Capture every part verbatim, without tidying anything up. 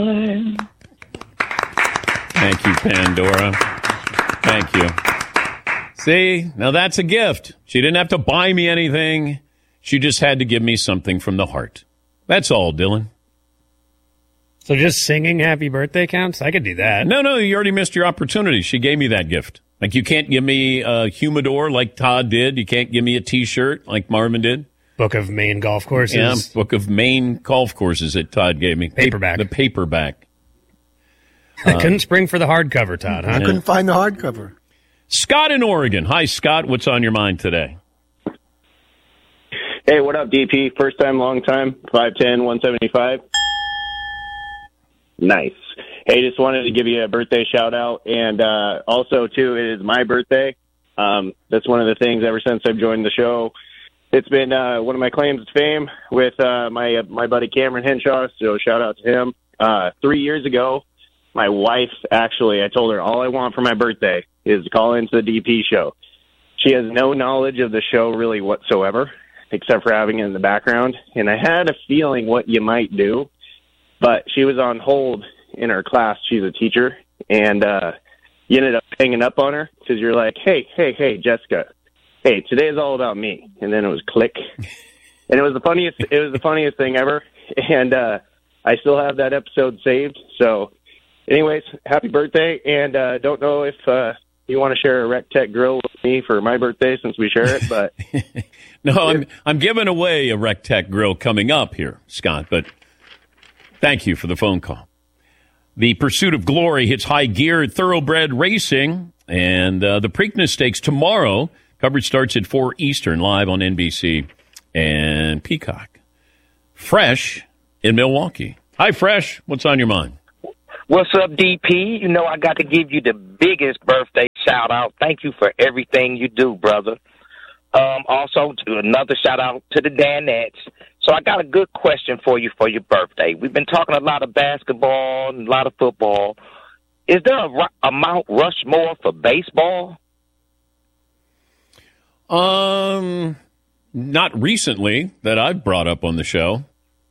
Thank you, Pandora. Thank you. See, now that's a gift. She didn't have to buy me anything. She just had to give me something from the heart. That's all, Dylan. So just singing happy birthday counts? I could do that. No, no, you already missed your opportunity. She gave me that gift. Like, you can't give me a humidor like Todd did. You can't give me a T-shirt like Marvin did. Book of Maine golf courses. Yeah, Book of Maine golf courses that Todd gave me. Paperback. The paperback. I couldn't spring for the hardcover, Todd, huh? I couldn't find the hardcover. Scott in Oregon. Hi, Scott. What's on your mind today? Hey, what up, D P? First time, long time, five ten, one seventy-five. Nice. Hey, just wanted to give you a birthday shout-out. And uh, also, too, it is my birthday. Um, that's one of the things ever since I've joined the show. It's been uh, one of my claims to fame with uh, my uh, my buddy Cameron Henshaw, so shout-out to him. Uh, three years ago, my wife, actually, I told her all I want for my birthday is to call into the D P show. She has no knowledge of the show really whatsoever, except for having it in the background. And I had a feeling what you might do, but she was on hold in her class. She's a teacher, and uh, you ended up hanging up on her because you're like, hey, hey, hey, Jessica, hey, today is all about me. And then it was click. And it was the funniest, it was the funniest thing ever. And uh, I still have that episode saved. So anyways, happy birthday. And uh, don't know if uh, you want to share a Rec Tech grill with me for my birthday since we share it, but no, I'm I'm giving away a Rec Tech grill coming up here, Scott, but thank you for the phone call. The Pursuit of Glory hits high gear at Thoroughbred Racing, and uh, the Preakness Stakes tomorrow. Coverage starts at four Eastern, live on N B C and Peacock. Fresh in Milwaukee. Hi, Fresh. What's on your mind? What's up, D P? You know I got to give you the biggest birthday shout-out. Thank you for everything you do, brother. Um, also, to another shout-out to the Danettes. So I got a good question for you for your birthday. We've been talking a lot of basketball and a lot of football. Is there a, a Mount Rushmore for baseball? Um, not recently that I've brought up on the show.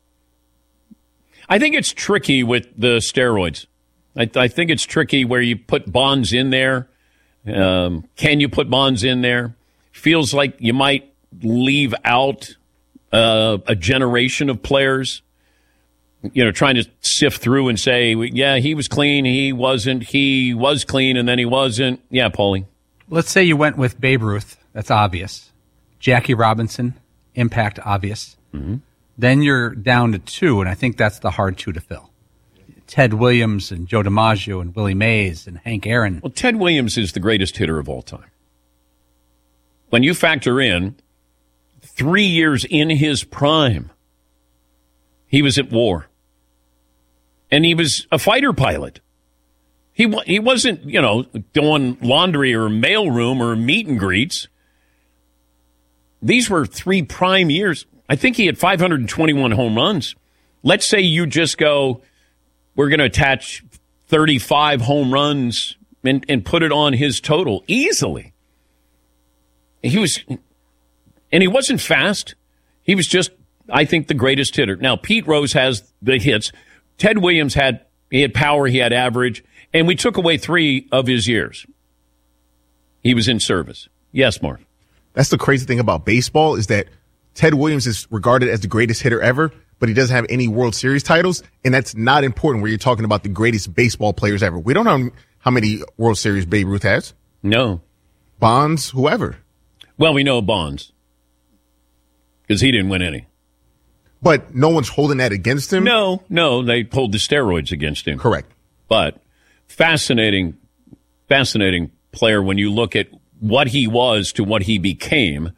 I think it's tricky with the steroids. I, I think it's tricky where you put Bonds in there. Um, can you put Bonds in there? Feels like you might leave out uh, a generation of players. You know, trying to sift through and say, yeah, he was clean, he wasn't, he was clean, and then he wasn't. Yeah, Paulie. Let's say you went with Babe Ruth. That's obvious. Jackie Robinson, impact obvious. Mm-hmm. Then you're down to two, and I think that's the hard two to fill. Ted Williams and Joe DiMaggio and Willie Mays and Hank Aaron. Well, Ted Williams is the greatest hitter of all time. When you factor in three years in his prime, he was at war. And he was a fighter pilot. He he wasn't, you know, doing laundry or mailroom or meet and greets. These were three prime years. I think he had five hundred twenty-one home runs. Let's say you just go, we're going to attach thirty-five home runs and, and put it on his total easily. He was, and he wasn't fast. He was just, I think, the greatest hitter. Now, Pete Rose has the hits. Ted Williams had, he had power, he had average, and we took away three of his years. He was in service. Yes, Mark. That's the crazy thing about baseball is that Ted Williams is regarded as the greatest hitter ever, but he doesn't have any World Series titles, and that's not important where you're talking about the greatest baseball players ever. We don't know how many World Series Babe Ruth has. No. Bonds, whoever. Well, we know Bonds because he didn't win any. But no one's holding that against him? No, no, they pulled the steroids against him. Correct. But fascinating, fascinating player when you look at what he was to what he became.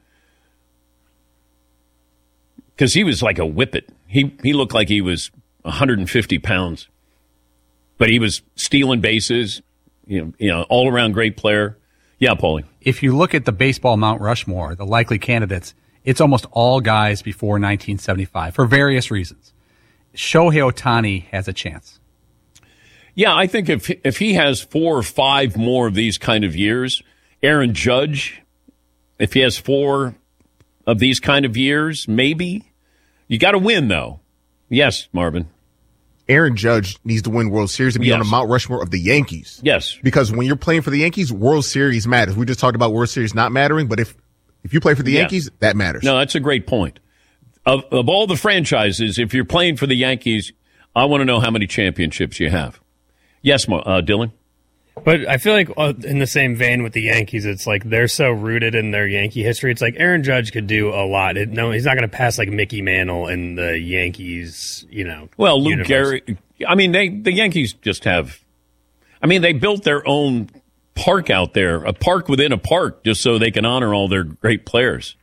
Because he was like a whippet. He he looked like he was one hundred fifty pounds. But he was stealing bases, you know, you know, all-around great player. Yeah, Paulie. If you look at the baseball Mount Rushmore, the likely candidates, it's almost all guys before nineteen seventy-five for various reasons. Shohei Ohtani has a chance. Yeah, I think if if he has four or five more of these kind of years, Aaron Judge, if he has four of these kind of years, maybe. You got to win, though. Yes, Marvin. Aaron Judge needs to win World Series and be Yes. on the Mount Rushmore of the Yankees. Yes. Because when you're playing for the Yankees, World Series matters. We just talked about World Series not mattering, but if if you play for the Yes. Yankees, that matters. No, that's a great point. Of, of all the franchises, if you're playing for the Yankees, I want to know how many championships you have. Yes, Mo- uh, Dylan? But I feel like uh, in the same vein with the Yankees, it's like they're so rooted in their Yankee history. It's like Aaron Judge could do a lot. It, no, he's not going to pass like Mickey Mantle in the Yankees, you know. Well, Lou universe. Gehrig. I mean, they the Yankees just have. I mean, they built their own park out there, a park within a park, just so they can honor all their great players.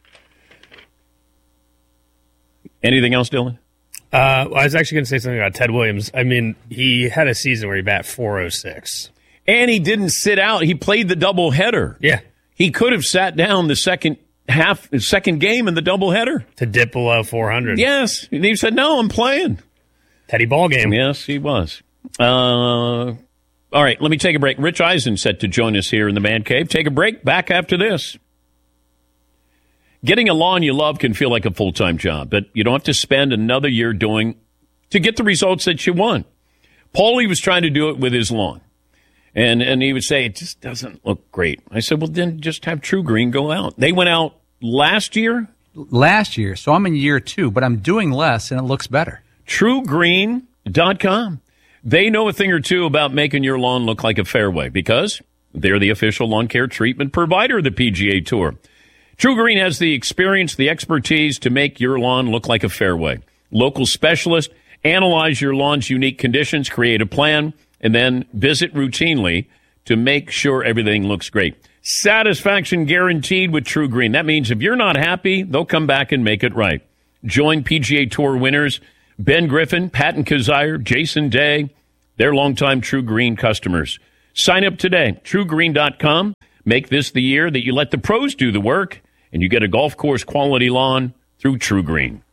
Anything else, Dylan? Uh, I was actually going to say something about Ted Williams. I mean, he had a season where he bat four oh six. And he didn't sit out. He played the doubleheader. Yeah. He could have sat down the second half, the second game in the doubleheader. To dip below four hundred. Yes. And he said, no, I'm playing. Teddy ball game. Yes, he was. Uh, all right, let me take a break. Rich Eisen set to join us here in the Man Cave. Take a break. Back after this. Getting a lawn you love can feel like a full-time job, but you don't have to spend another year doing to get the results that you want. Paulie was trying to do it with his lawn. And and he would say, it just doesn't look great. I said, well, then just have True Green go out. They went out last year. Last year, so I'm in year two, but I'm doing less and it looks better. True Green dot com. They know a thing or two about making your lawn look like a fairway because they're the official lawn care treatment provider of the P G A Tour. True Green has the experience, the expertise to make your lawn look like a fairway. Local specialists analyze your lawn's unique conditions, create a plan, and then visit routinely to make sure everything looks great. Satisfaction guaranteed with True Green. That means if you're not happy, they'll come back and make it right. Join P G A Tour winners Ben Griffin, Patton Kazire, Jason Day. They're longtime True Green customers. Sign up today, true green dot com. Make this the year that you let the pros do the work, and you get a golf course quality lawn through True Green.